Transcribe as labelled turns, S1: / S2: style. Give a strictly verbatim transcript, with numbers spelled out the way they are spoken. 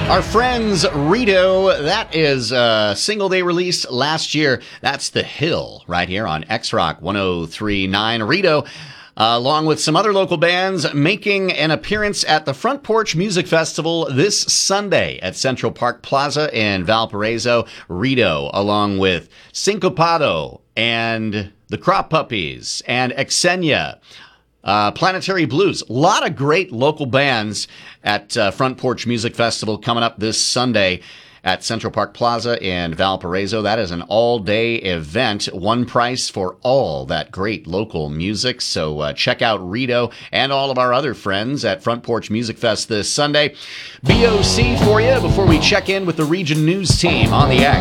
S1: Our friends Rito, that is a single they released last year. That's The Hill right here on X-Rock one oh three point nine. Rito, uh, along with some other local bands, making an appearance at the Front Porch Music Festival this Sunday at Central Park Plaza in Valparaiso. Rito, along with Syncopado and the Crop Puppies and Xenia. Uh, Planetary Blues. A lot of great local bands at uh, Front Porch Music Festival coming up this Sunday at Central Park Plaza in Valparaiso. That is an all-day event. One price for all that great local music. So uh, check out Rito and all of our other friends at Front Porch Music Fest this Sunday. B O C for you before we check in with the Region News team on the X.